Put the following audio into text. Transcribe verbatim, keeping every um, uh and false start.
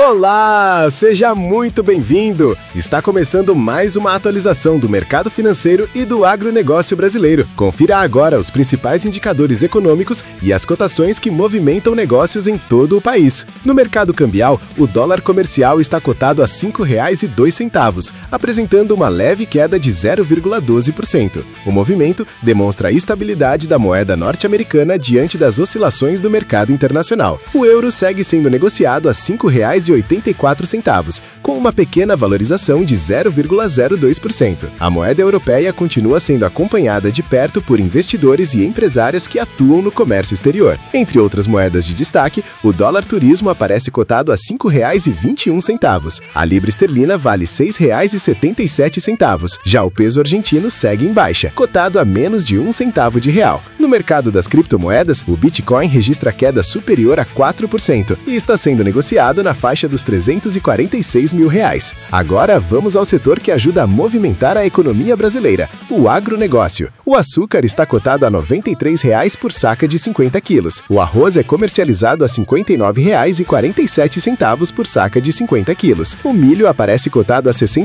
Olá, seja muito bem-vindo! Está começando mais uma atualização do mercado financeiro e do agronegócio brasileiro. Confira agora os principais indicadores econômicos e as cotações que movimentam negócios em todo o país. No mercado cambial, o dólar comercial está cotado a cinco reais e dois centavos, apresentando uma leve queda de zero vírgula doze por cento. O movimento demonstra a estabilidade da moeda norte-americana diante das oscilações do mercado internacional. O euro segue sendo negociado a cinco reais e oitenta e quatro centavos, com uma pequena valorização de zero vírgula zero dois por cento. A moeda europeia continua sendo acompanhada de perto por investidores e empresários que atuam no comércio exterior. Entre outras moedas de destaque, o dólar turismo aparece cotado a cinco reais e vinte e um centavos. A libra esterlina vale seis reais e setenta e sete centavos. Já o peso argentino segue em baixa, cotado a menos de um centavo de real. No mercado das criptomoedas, o Bitcoin registra queda superior a quatro por cento e está sendo negociado na faixa dos trezentos e quarenta e seis mil reais. Agora vamos ao setor que ajuda a movimentar a economia brasileira, o agronegócio. O açúcar está cotado a noventa e três reais por saca de cinquenta quilos. O arroz é comercializado a cinquenta e nove reais e quarenta e sete centavos por saca de cinquenta quilos. O milho aparece cotado a sessenta